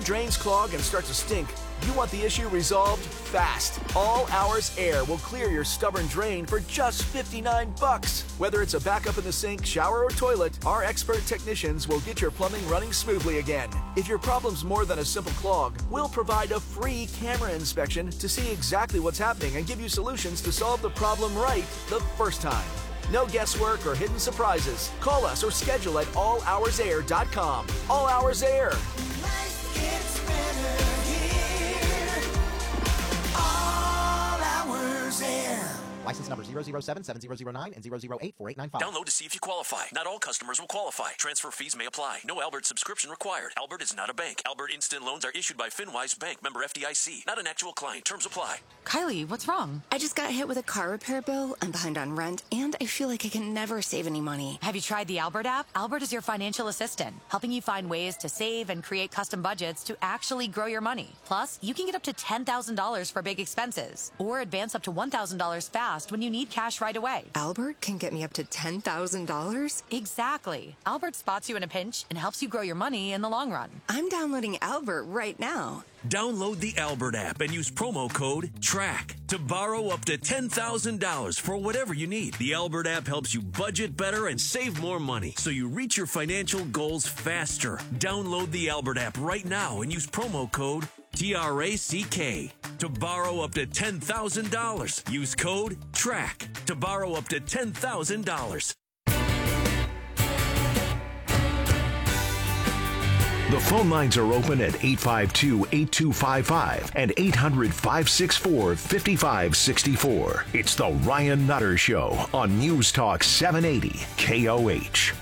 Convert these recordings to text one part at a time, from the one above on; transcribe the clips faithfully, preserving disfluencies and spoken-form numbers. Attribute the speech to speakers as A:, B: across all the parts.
A: your drains clog and start to stink, you want the issue resolved fast. All Hours Air will clear your stubborn drain for just fifty-nine bucks. Whether it's a backup in the sink, shower, or toilet, our expert technicians will get your plumbing running smoothly again. If your problem's more than a simple clog, we'll provide a free camera inspection to see exactly what's happening and give you solutions to solve the problem right the first time. No guesswork or hidden surprises. Call us or schedule at all hours air dot com. All Hours Air.
B: Life gets better here. All Hours Air.
C: License number zero zero seven seven zero zero nine and zero zero eight four eight nine five.
D: Download to see if you qualify. Not all customers will qualify. Transfer fees may apply. No Albert subscription required. Albert is not a bank. Albert Instant Loans are issued by FinWise Bank, member F D I C. Not an actual client. Terms apply.
E: Kylie, what's wrong?
F: I just got hit with a car repair bill. I'm behind on rent, and I feel like I can never save any money.
E: Have you tried the Albert app? Albert is your financial assistant, helping you find ways to save and create custom budgets to actually grow your money. Plus, you can get up to ten thousand dollars for big expenses, or advance up to one thousand dollars fast when you need cash right away.
F: Albert can get me up to ten thousand dollars?
E: Exactly. Albert spots you in a pinch and helps you grow your money in the long run.
F: I'm downloading Albert right now.
G: Download the Albert app and use promo code TRACK to borrow up to ten thousand dollars for whatever you need. The Albert app helps you budget better and save more money so you reach your financial goals faster. Download the Albert app right now and use promo code T R A C K to borrow up to ten thousand dollars. Use code TRACK to borrow up to ten thousand dollars.
H: The phone lines are open at eight five two, eight two five five and eight hundred, five six four, five five six four. It's the Ryan Nutter Show on News Talk seven eighty K O H.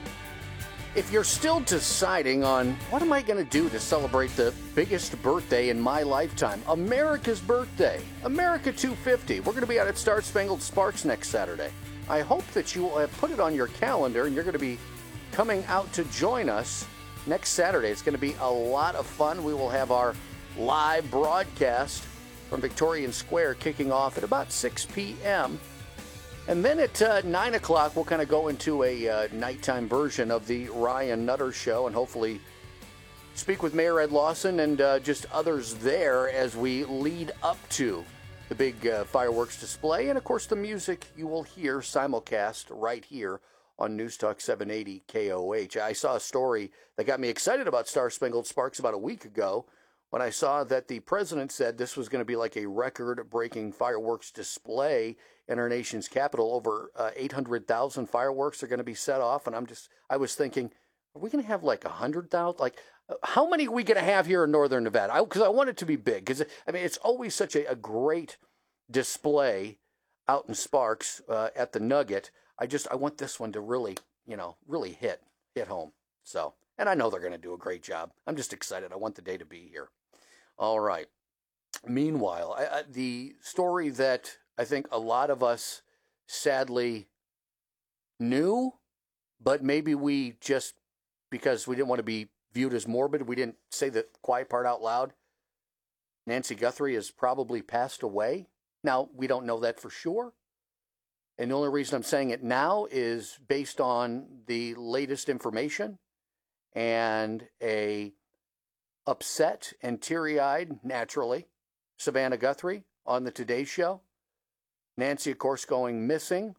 I: If you're still deciding on what am I going to do to celebrate the biggest birthday in my lifetime, America's birthday, America two fifty, we're going to be out at Star Spangled Sparks next Saturday. I hope that you will have put it on your calendar and you're going to be coming out to join us next Saturday. It's going to be a lot of fun. We will have our live broadcast from Victorian Square kicking off at about six p.m. And then at uh, nine o'clock, we'll kind of go into a uh, nighttime version of the Ryan Nutter Show and hopefully speak with Mayor Ed Lawson and uh, just others there as we lead up to the big uh, fireworks display. And, of course, the music you will hear simulcast right here on News Talk seven eighty K O H. I saw a story that got me excited about Star Spangled Sparks about a week ago when I saw that the president said this was going to be like a record-breaking fireworks display in our nation's capital. Over uh, eight hundred thousand fireworks are going to be set off, and I'm just, I was thinking, are we going to have like one hundred thousand? Like, uh, how many are we going to have here in Northern Nevada? Because I, I want it to be big, because, I mean, it's always such a, a great display out in Sparks uh, at the Nugget. I just, I want this one to really, you know, really hit, hit home. So, and I know they're going to do a great job. I'm just excited. I want the day to be here. All right. Meanwhile, I, I, the story that I think a lot of us sadly knew, but maybe we just, because we didn't want to be viewed as morbid, we didn't say the quiet part out loud. Nancy Guthrie has probably passed away. Now, we don't know that for sure. And the only reason I'm saying it now is based on the latest information and a upset and teary-eyed, naturally, Savannah Guthrie on the Today Show. Nancy, of course, going missing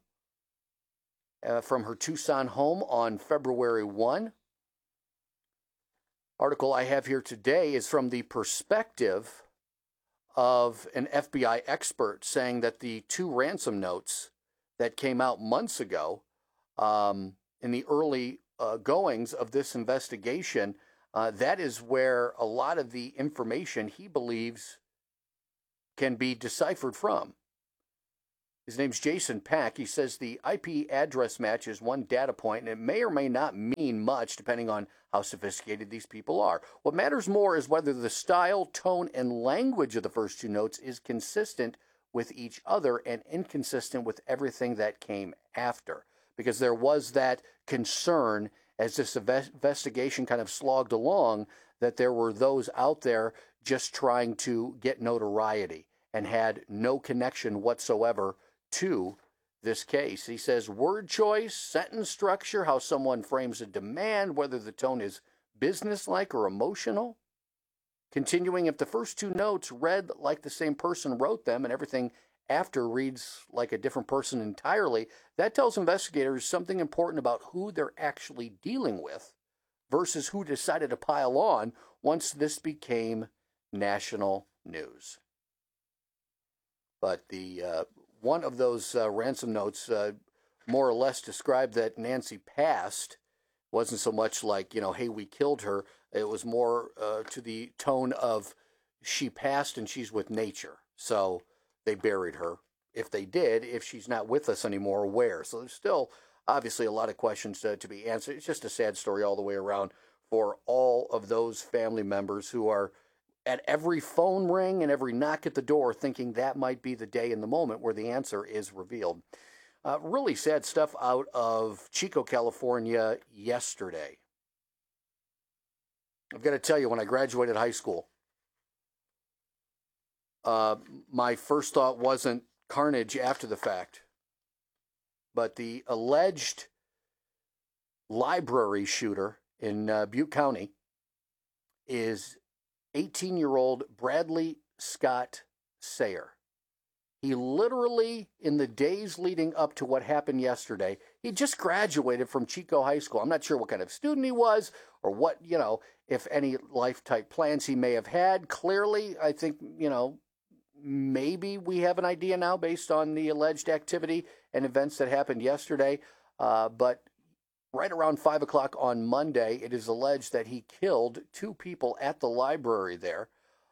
I: uh, from her Tucson home on February first. Article I have here today is from the perspective of an F B I expert saying that the two ransom notes that came out months ago um, in the early uh, goings of this investigation, uh, that is where a lot of the information he believes can be deciphered from. His name's Jason Pack. He says the I P address match is one data point, and it may or may not mean much depending on how sophisticated these people are. What matters more is whether the style, tone, and language of the first two notes is consistent with each other and inconsistent with everything that came after. Because there was that concern as this investigation kind of slogged along that there were those out there just trying to get notoriety and had no connection whatsoever to this case. He says word choice, sentence structure, how someone frames a demand, whether the tone is businesslike or emotional. Continuing, if the first two notes read like the same person wrote them and everything after reads like a different person entirely, that tells investigators something important about who they're actually dealing with versus who decided to pile on once this became national news. But the uh, one of those uh, ransom notes uh, more or less described that Nancy passed. Wasn't so much like, you know, hey, we killed her. It was more uh, to the tone of she passed and she's with nature. So they buried her. If they did, if she's not with us anymore, where? So there's still obviously a lot of questions to, to be answered. It's just a sad story all the way around for all of those family members who are at every phone ring and every knock at the door thinking that might be the day and the moment where the answer is revealed. Uh, really sad stuff out of Chico, California yesterday. I've got to tell you, when I graduated high school, uh, my first thought wasn't carnage after the fact, but the alleged library shooter in uh, Butte County is eighteen-year-old Bradley Scott Sayer. He literally, in the days leading up to what happened yesterday, he just graduated from Chico High School. I'm not sure what kind of student he was or what, you know, if any life-type plans he may have had. Clearly, I think, you know, maybe we have an idea now based on the alleged activity and events that happened yesterday. Uh, but right around five o'clock on Monday, it is alleged that he killed two people at the library there.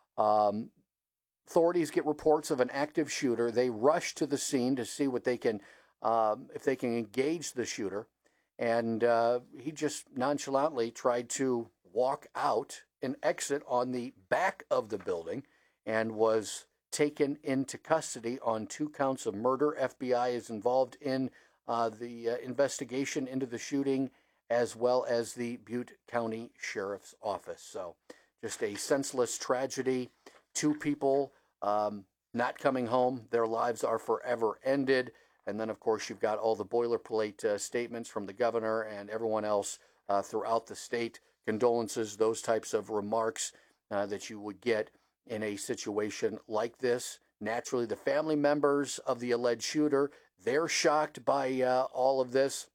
I: Um, authorities get reports of an active shooter. They rush to the scene to see what they can, um, if they can engage the shooter. And uh, he just nonchalantly tried to walk out and exit on the back of the building and was taken into custody on two counts of murder. F B I is involved in uh, the uh, investigation into the shooting, as well as the Butte County Sheriff's Office. So just a senseless tragedy. Two people um, not coming home. Their lives are forever ended. And then, of course, you've got all the boilerplate uh, statements from the governor and everyone else uh, throughout the state. Condolences, those types of remarks uh, that you would get in a situation like this. Naturally, the family members of the alleged shooter, they're shocked by uh, all of this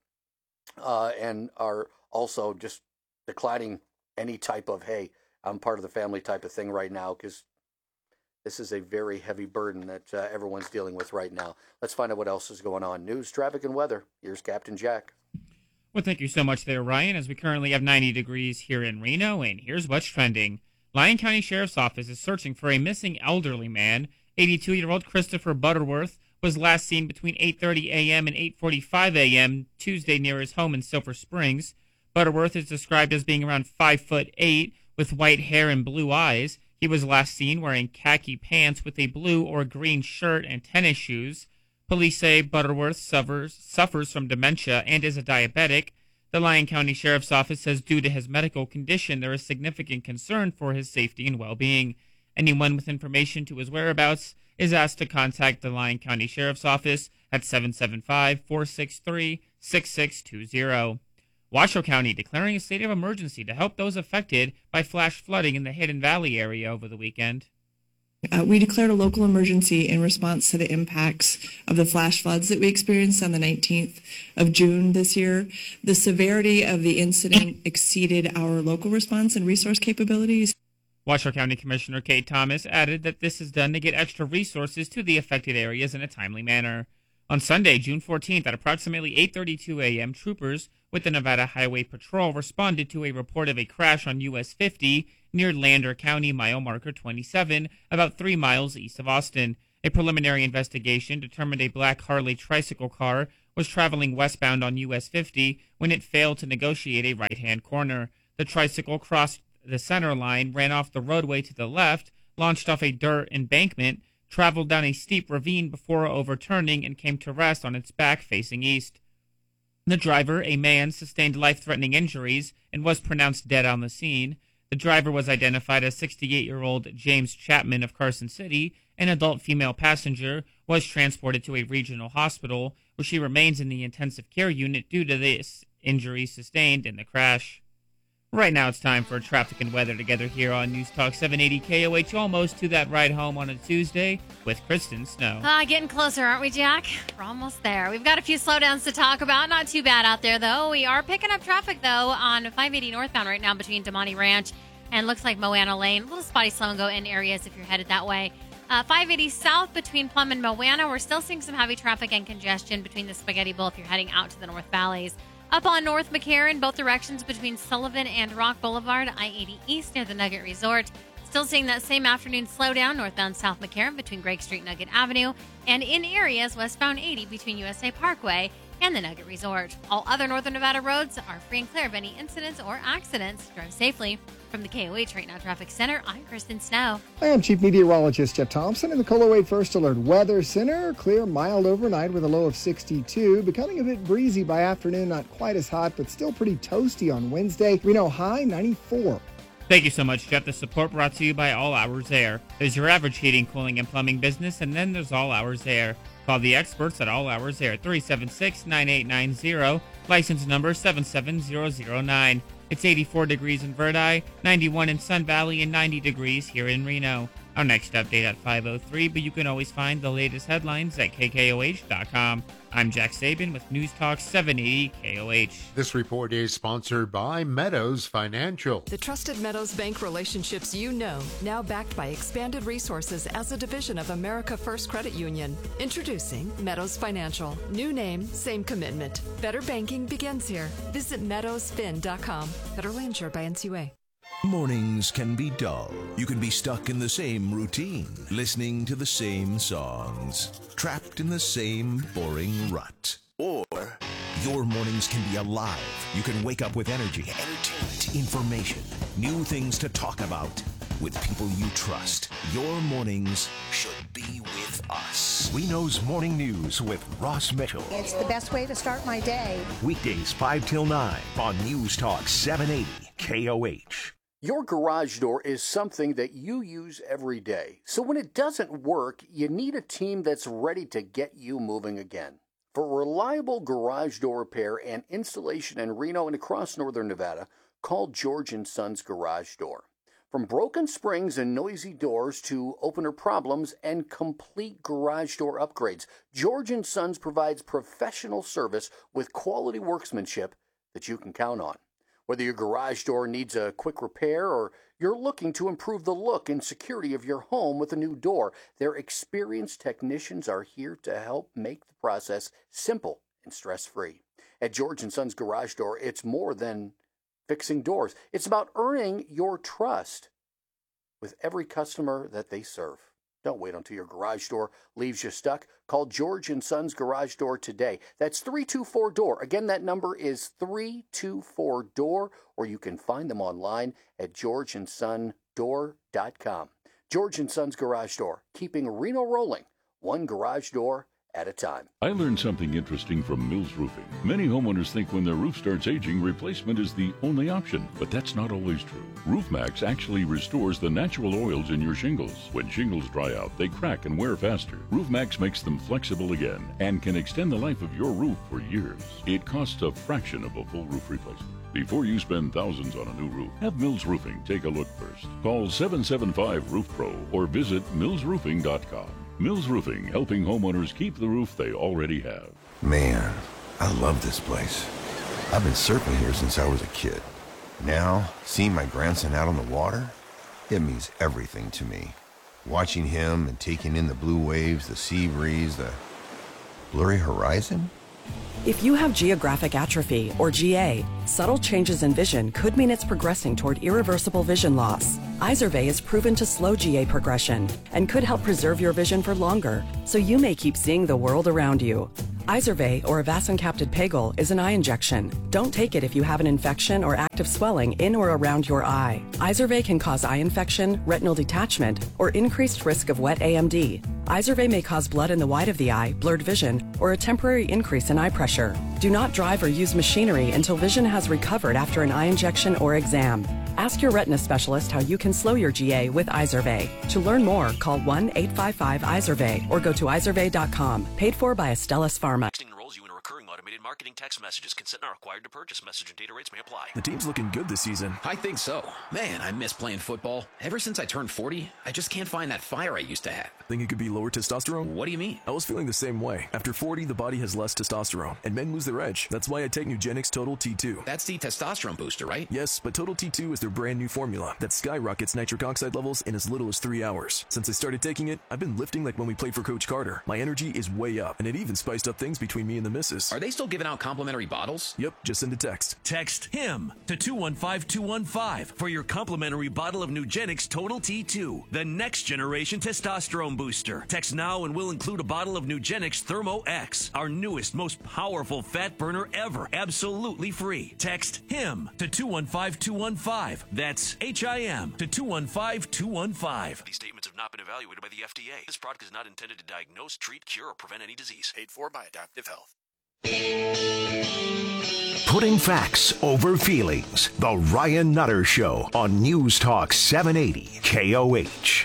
I: uh, and are also just declining any type of, hey, I'm part of the family type of thing right now, because this is a very heavy burden that uh, everyone's dealing with right now. Let's find out what else is going on. News, traffic, and weather. Here's Captain Jack.
J: Well, thank you so much there, Ryan, as we currently have ninety degrees here in Reno, and here's what's trending. Lyon County Sheriff's Office is searching for a missing elderly man. eighty-two-year-old Christopher Butterworth was last seen between eight thirty a.m. and eight forty-five a.m. Tuesday near his home in Silver Springs. Butterworth is described as being around five foot eight with white hair and blue eyes. He was last seen wearing khaki pants with a blue or green shirt and tennis shoes. Police say Butterworth suffers, suffers from dementia and is a diabetic. The Lyon County Sheriff's Office says due to his medical condition, there is significant concern for his safety and well-being. Anyone with information to his whereabouts is asked to contact the Lyon County Sheriff's Office at seven seven five, four six three, six six two zero. Washoe County declaring a state of emergency to help those affected by flash flooding in the Hidden Valley area over the weekend.
K: Uh, we declared a local emergency in response to the impacts of the flash floods that we experienced on the nineteenth of June this year. The severity of the incident exceeded our local response and resource capabilities.
J: Washoe County Commissioner Kate Thomas added that this is done to get extra resources to the affected areas in a timely manner. On Sunday, June fourteenth, at approximately eight thirty-two a.m., troopers with the Nevada Highway Patrol responded to a report of a crash on U S fifty near Lander County, mile marker twenty-seven, about three miles east of Austin. A preliminary investigation determined a black Harley tricycle car was traveling westbound on U S fifty when it failed to negotiate a right-hand corner. The tricycle crossed the center line, ran off the roadway to the left, launched off a dirt embankment, traveled down a steep ravine before overturning, and came to rest on its back facing east. The driver, a man, sustained life-threatening injuries and was pronounced dead on the scene. The driver was identified as sixty-eight-year-old James Chapman of Carson City. An adult female passenger was transported to a regional hospital, where she remains in the intensive care unit due to the injuries sustained in the crash. Right now it's time for traffic and weather together here on News Talk seven eighty K O H, almost to that ride home on a Tuesday with Kristen Snow.
L: Uh, getting closer, aren't we, Jack? We're almost there. We've got a few slowdowns to talk about. Not too bad out there, though. We are picking up traffic, though, on five eighty northbound right now between Damani Ranch and looks like Moana Lane. A little spotty slow and go in areas if you're headed that way. Uh, five eighty south between Plum and Moana. We're still seeing some heavy traffic and congestion between the Spaghetti Bowl if you're heading out to the North Valleys. Up on North McCarran, both directions between Sullivan and Rock Boulevard, I eighty east near the Nugget Resort. Still seeing that same afternoon slowdown northbound South McCarran between Greg Street and Nugget Avenue, and in areas westbound eighty between U S A Parkway and the Nugget Resort. All other Northern Nevada roads are free and clear of any incidents or accidents. Drive safely. From the K O H Right Now Traffic Center, I'm Kristen Snow.
M: I am Chief Meteorologist Jeff Thompson in the Cola Wade First Alert Weather Center. Clear, mild overnight with a low of sixty-two. Becoming a bit breezy by afternoon, not quite as hot, but still pretty toasty on Wednesday. Reno high, ninety-four.
J: Thank you so much, Jeff. The support brought to you by All Hours Air. There's your average heating, cooling, and plumbing business, and then there's All Hours Air. Call the experts at All Hours Air, three seven six, nine eight nine zero, license number seven seven zero zero nine. It's eighty-four degrees in Verdi, ninety-one in Sun Valley, and ninety degrees here in Reno. Our next update at five oh three, but you can always find the latest headlines at K K O H dot com. I'm Jack Sabin with News Talk seven eighty K O H.
N: This report is sponsored by Meadows Financial.
O: The trusted Meadows Bank relationships you know, now backed by expanded resources as a division of America First Credit Union. Introducing Meadows Financial. New name, same commitment. Better banking begins here. Visit meadows fin dot com. Federally insured by N C U A.
P: Mornings can be dull. You can be stuck in the same routine, listening to the same songs, trapped in the same boring rut. Or your mornings can be alive. You can wake up with energy, entertainment, information, new things to talk about with people you trust. Your mornings should be with us.
H: We Know's Morning News with Ross Mitchell.
Q: It's the best way to start my day.
H: Weekdays five till nine on News Talk seven eighty K O H.
I: Your garage door is something that you use every day. So when it doesn't work, you need a team that's ready to get you moving again. For reliable garage door repair and installation in Reno and across Northern Nevada, call George and Sons Garage Door. From broken springs and noisy doors to opener problems and complete garage door upgrades, George and Sons provides professional service with quality workmanship that you can count on. Whether your garage door needs a quick repair or you're looking to improve the look and security of your home with a new door, their experienced technicians are here to help make the process simple and stress-free. At George and Sons Garage Door, it's more than fixing doors. It's about earning your trust with every customer that they serve. Don't wait until your garage door leaves you stuck. Call George and Sons Garage Door today. That's three two four D O O R. Again, that number is three two four D O O R, or you can find them online at george and son door dot com. George and Sons Garage Door, keeping Reno rolling, one garage door at a time.
R: I learned something interesting from Mills Roofing. Many homeowners think when their roof starts aging, replacement is the only option, but that's not always true. RoofMax actually restores the natural oils in your shingles. When shingles dry out, they crack and wear faster. RoofMax makes them flexible again and can extend the life of your roof for years. It costs a fraction of a full roof replacement. Before you spend thousands on a new roof, have Mills Roofing take a look first. Call seven seven five roof pro or visit mills roofing dot com. Mills Roofing, helping homeowners keep the roof they already have.
S: Man, I love this place. I've been surfing here since I was a kid. Now, seeing my grandson out on the water, it means everything to me. Watching him and taking in the blue waves, the sea breeze, the blurry horizon.
T: If you have geographic atrophy, or G A, subtle changes in vision could mean it's progressing toward irreversible vision loss. Izervay is proven to slow G A progression and could help preserve your vision for longer, so you may keep seeing the world around you. Izervay, or avacincaptad pegol, is an eye injection. Don't take it if you have an infection or active swelling in or around your eye. Izervay can cause eye infection, retinal detachment, or increased risk of wet A M D. Izervay may cause blood in the white of the eye, blurred vision, or a temporary increase in eye pressure. Do not drive or use machinery until vision has recovered after an eye injection or exam. Ask your retina specialist how you can slow your G A with Izervay. To learn more, call one eight five five Izervay or go to izervay dot com. Paid for by Astellas Pharma.
D: Enrolls you in a recurring automatic Automated marketing text messages. Consent not required to purchase. Message and data rates may apply.
U: The team's looking good this season.
V: I think so. Man, I miss playing football. Ever since I turned forty, I just can't find that fire I used to have.
U: Think it could be lower testosterone?
V: What do you mean?
U: I was feeling the same way. After forty, the body has less testosterone, and men lose their edge. That's why I take Nugenix Total T two.
V: That's the testosterone booster, right?
U: Yes, but Total T two is their brand new formula that skyrockets nitric oxide levels in as little as three hours. Since I started taking it, I've been lifting like when we played for Coach Carter. My energy is way up, and it even spiced up things between me and the missus.
V: Are they still giving out complimentary bottles?
U: Yep, just send a text.
G: Text HIM to two one five two one five for your complimentary bottle of Nugenix Total T two, the next generation testosterone booster. Text now and we'll include a bottle of Nugenix Thermo X, our newest, most powerful fat burner ever, absolutely free. Text HIM to two one five two one five. That's H I M to two one five two one five.
D: These statements have not been evaluated by the F D A. This product is not intended to diagnose, treat, cure, or prevent any disease. Paid for by Adaptive Health.
H: Putting facts over feelings. The Ryan Nutter Show on News Talk seven eighty K O H.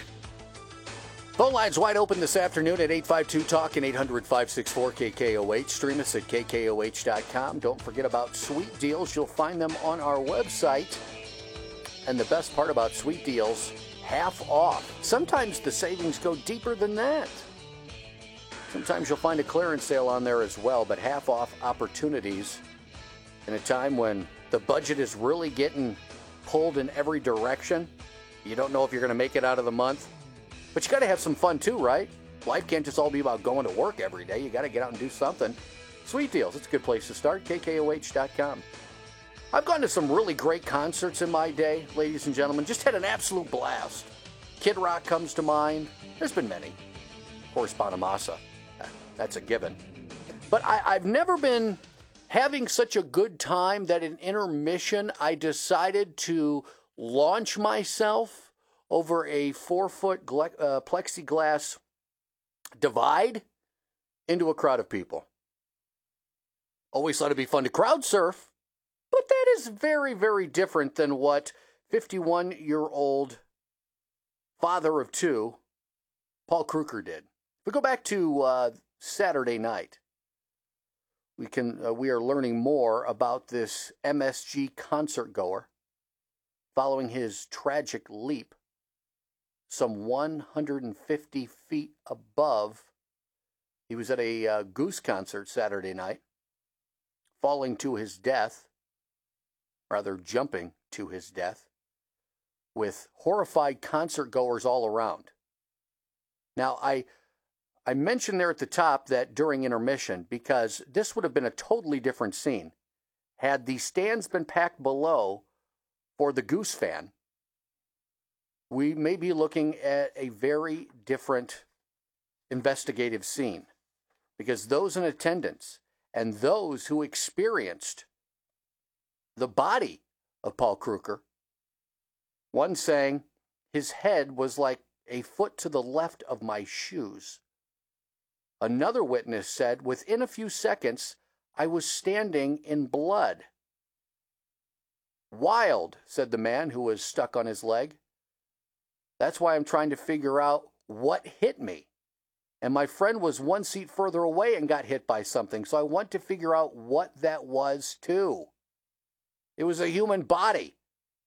I: Phone lines wide open this afternoon at eight five two talk and eight hundred five six four K K O H. Stream us at K K O H dot com. Don't forget about Sweet Deals. You'll find them on our website. And the best part about Sweet Deals, half off. Sometimes the savings go deeper than that. Sometimes you'll find a clearance sale on there as well, but half off opportunities in a time when the budget is really getting pulled in every direction. You don't know if you're going to make it out of the month. But you got to have some fun too, right? Life can't just all be about going to work every day. You got to get out and do something. Sweet Deals, it's a good place to start. K K O H dot com. I've gone to some really great concerts in my day, ladies and gentlemen. Just had an absolute blast. Kid Rock comes to mind. There's been many. Of course, Bonamassa. That's a given. But I, I've never been having such a good time that in intermission I decided to launch myself over a four-foot uh, plexiglass divide into a crowd of people. Always thought it'd be fun to crowd surf, but that is very, very different than what fifty-one-year-old father of two, Paul Kruker, did. We go back to uh, Saturday night. We can uh, we are learning more about this M S G concert goer following his tragic leap some one hundred fifty feet above. He was at a uh, Goose concert Saturday night, falling to his death, rather jumping to his death, with horrified concert goers all around. Now, I I mentioned there at the top that during intermission, because this would have been a totally different scene had the stands been packed below for the Goose fan. We may be looking at a very different investigative scene, because those in attendance and those who experienced the body of Paul Kruker, one saying his head was like a foot to the left of my shoes. Another witness said, within a few seconds, I was standing in blood. Wild, said the man who was stuck on his leg. That's why I'm trying to figure out what hit me. And my friend was one seat further away and got hit by something, so I want to figure out what that was too. It was a human body.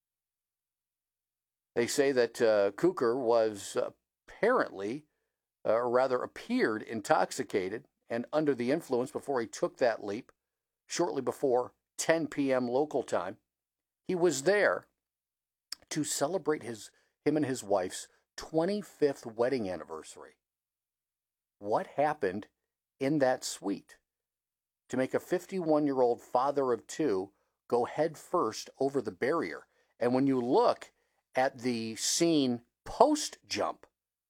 I: They say that uh, Kruker was apparently, uh, or rather appeared intoxicated and under the influence before he took that leap, shortly before ten p.m. local time. He was there to celebrate his him and his wife's twenty-fifth wedding anniversary. What happened in that suite to make a fifty-one-year-old father of two go head first over the barrier? And when you look at the scene post-jump,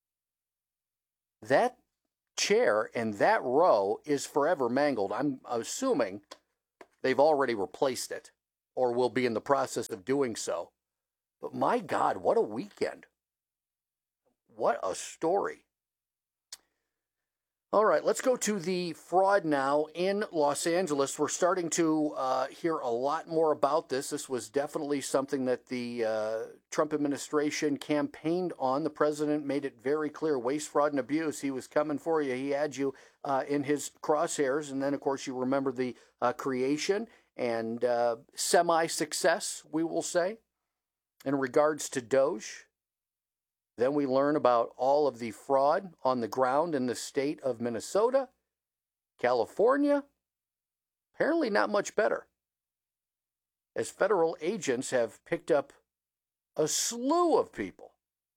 I: that chair in that row is forever mangled. I'm assuming they've already replaced it or will be in the process of doing so. But my God, what a weekend. What a story. All right, let's go to the fraud now in Los Angeles. We're starting to uh, hear a lot more about this. This was definitely something that the uh, Trump administration campaigned on. The president made it very clear, waste, fraud, and abuse. He was coming for you. He had you uh, in his crosshairs. And then, of course, you remember the uh, creation and uh, semi-success, we will say, in regards to Doge. Then we learn about all of the fraud on the ground in the state of Minnesota, California. Apparently not much better, as federal agents have picked up a slew of people,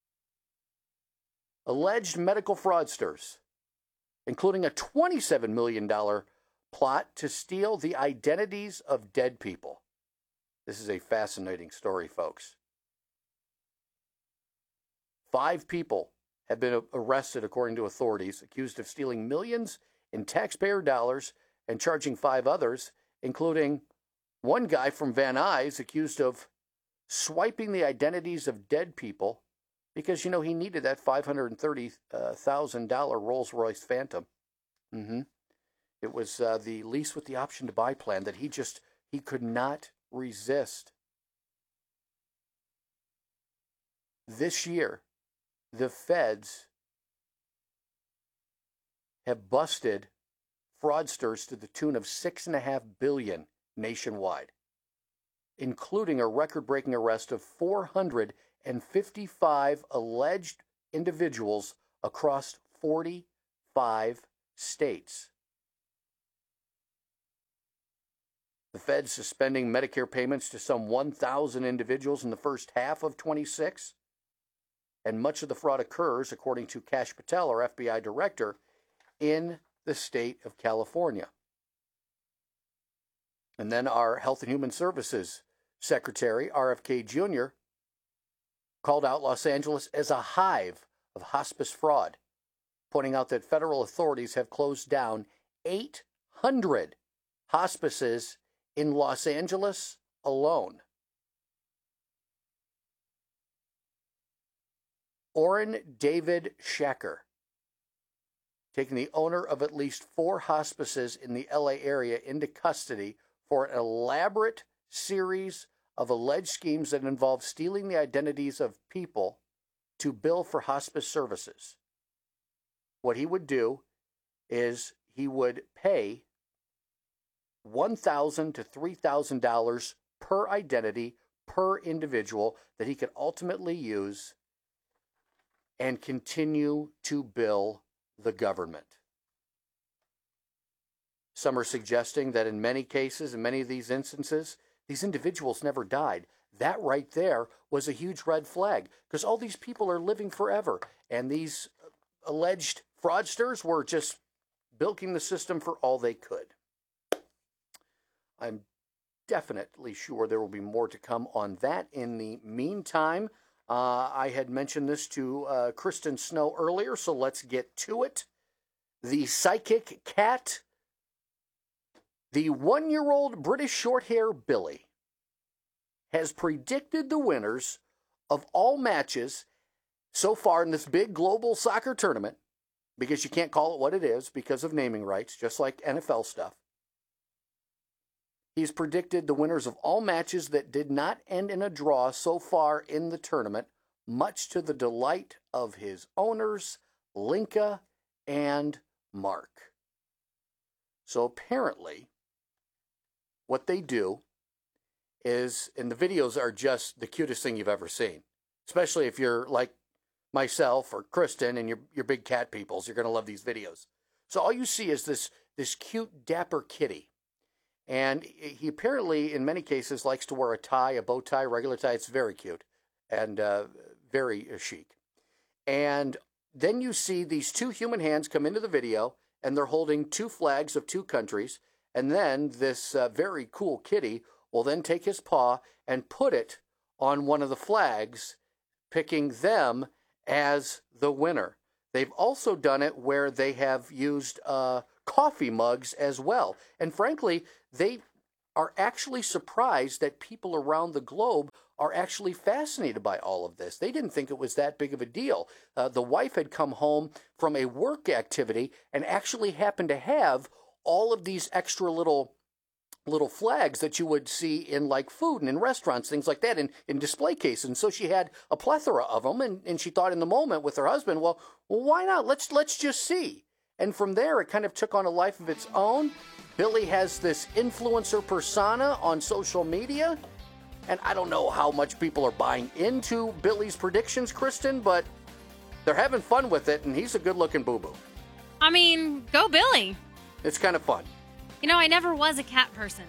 I: alleged medical fraudsters, including a twenty-seven million dollars plot to steal the identities of dead people. This is a fascinating story, folks. Five people have been arrested, according to authorities, accused of stealing millions in taxpayer dollars and charging five others, including one guy from Van Nuys accused of swiping the identities of dead people because, you know, he needed that five hundred thirty thousand dollars Rolls-Royce Phantom. Mm-hmm. It was uh, the lease with the option to buy plan that he just, he could not resist. This year, the feds have busted fraudsters to the tune of six and a half billion dollars nationwide, including a record-breaking arrest of four hundred fifty-five alleged individuals across forty-five states. The feds suspending Medicare payments to some one thousand individuals in the first half of twenty-six. And much of the fraud occurs, according to Kash Patel, our F B I director, in the state of California. And then our Health and Human Services Secretary, R F K Junior, called out Los Angeles as a hive of hospice fraud, pointing out that federal authorities have closed down eight hundred hospices in Los Angeles alone. Orrin David Shacker, taking the owner of at least four hospices in the L A area into custody for an elaborate series of alleged schemes that involve stealing the identities of people to bill for hospice services. What he would do is he would pay one thousand dollars to three thousand dollars per identity, per individual, that he could ultimately use and continue to bill the government. Some are suggesting that in many cases, in many of these instances, these individuals never died. That right there was a huge red flag, because all these people are living forever, and these alleged fraudsters were just bilking the system for all they could. I'm definitely sure there will be more to come on that. In the meantime, Uh, I had mentioned this to uh, Kristen Snow earlier, so let's get to it. The psychic cat, the one-year-old British Shorthair Billy, has predicted the winners of all matches so far in this big global soccer tournament, because you can't call it what it is because of naming rights, just like N F L stuff. He's predicted the winners of all matches that did not end in a draw so far in the tournament, much to the delight of his owners, Linka and Mark. So apparently, what they do is, and the videos are just the cutest thing you've ever seen, especially if you're like myself or Kristen and you're, you're big cat peoples, you're going to love these videos. So all you see is this, this cute, dapper kitty. And he apparently, in many cases, likes to wear a tie, a bow tie, regular tie. It's very cute and uh, very chic. And then you see these two human hands come into the video, and they're holding two flags of two countries. And then this uh, very cool kitty will then take his paw and put it on one of the flags, picking them as the winner. They've also done it where they have used uh, coffee mugs as well. And frankly, they are actually surprised that people around the globe are actually fascinated by all of this. They didn't think it was that big of a deal. Uh, the wife had come home from a work activity and actually happened to have all of these extra little little flags that you would see in like food and in restaurants, things like that, in, in display cases. And so she had a plethora of them, and, and she thought in the moment with her husband, well, well, why not? Let's let's just see. And from there, it kind of took on a life of its own. Billy has this influencer persona on social media, and I don't know how much people are buying into Billy's predictions, Kristen, but they're having fun with it, and he's a good-looking boo-boo.
L: I mean, go Billy.
I: It's kind of fun.
L: You know, I never was a cat person.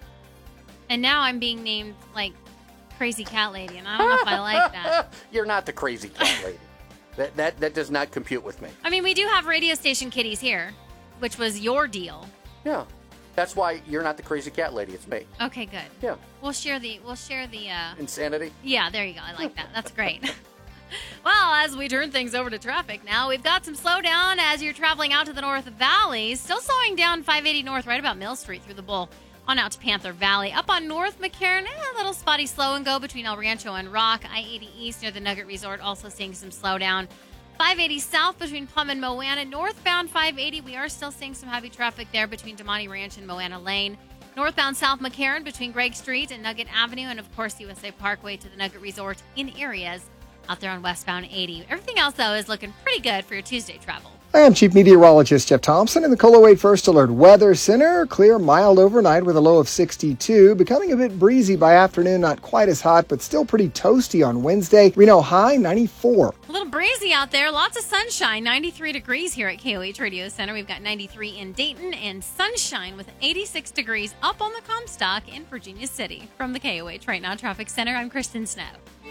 L: And now I'm being named, like, Crazy Cat Lady, and I don't know if I like that.
I: You're not the Crazy Cat Lady. that, that, that does not compute with me.
L: I mean, we do have radio station kitties here, which was your deal.
I: Yeah. That's why you're not the Crazy Cat Lady. It's me.
L: Okay, good.
I: Yeah.
L: We'll share the, we'll share the, uh...
I: Insanity?
L: Yeah, there you go. I like that. That's great. Well, as we turn things over to traffic now, we've got some slowdown as you're traveling out to the North Valley. Still slowing down five eighty North right about Mill Street through the Bull on out to Panther Valley. Up on North McCarran, eh, a little spotty slow and go between El Rancho and Rock. I eighty East near the Nugget Resort also seeing some slowdown. five eighty South between Plum and Moana. Northbound five eighty, we are still seeing some heavy traffic there between Damani Ranch and Moana Lane. Northbound South McCarran between Gregg Street and Nugget Avenue. And, of course, U S A Parkway to the Nugget Resort in areas out there on westbound eighty. Everything else, though, is looking pretty good for your Tuesday travel.
M: I am Chief Meteorologist Jeff Thompson in the KOLO eight First Alert Weather Center. Clear, mild overnight with a low of sixty-two. Becoming a bit breezy by afternoon. Not quite as hot, but still pretty toasty on Wednesday. Reno high, ninety-four.
L: A little breezy out there. Lots of sunshine. ninety-three degrees here at K O H Radio Center. We've got ninety-three in Dayton and sunshine with eighty-six degrees up on the Comstock in Virginia City. From the K O H Right Now Traffic Center, I'm Kristen Snow.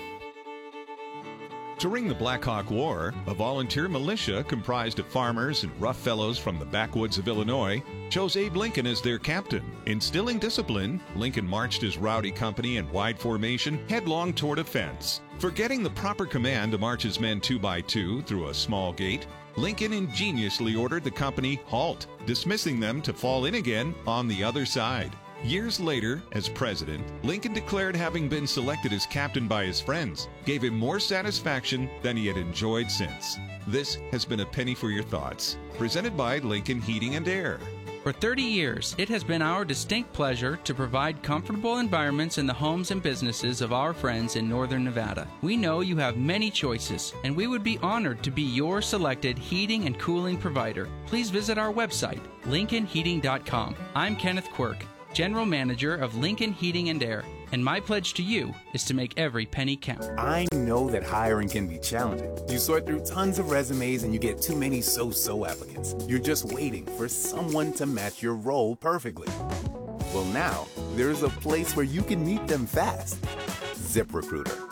A: During the Black Hawk War, a volunteer militia comprised of farmers and rough fellows from the backwoods of Illinois chose Abe Lincoln as their captain. Instilling discipline, Lincoln marched his rowdy company in wide formation headlong toward a fence. Forgetting the proper command to march his men two by two through a small gate, Lincoln ingeniously ordered the company halt, dismissing them to fall in again on the other side. Years later, as president, Lincoln declared having been selected as captain by his friends gave him more satisfaction than he had enjoyed since. This has been a penny for your thoughts, presented by Lincoln Heating and Air.
B: For thirty years, it has been our distinct pleasure to provide comfortable environments in the homes and businesses of our friends in Northern Nevada. We know you have many choices, and we would be honored to be your selected heating and cooling provider. Please visit our website, lincoln heating dot com. I'm Kenneth Quirk, General Manager of Lincoln Heating and Air, and my pledge to you is to make every penny count.
W: I know that hiring can be challenging. You sort through tons of resumes and you get too many so-so applicants. You're just waiting for someone to match your role perfectly. Well, now, there's a place where you can meet them fast. ZipRecruiter.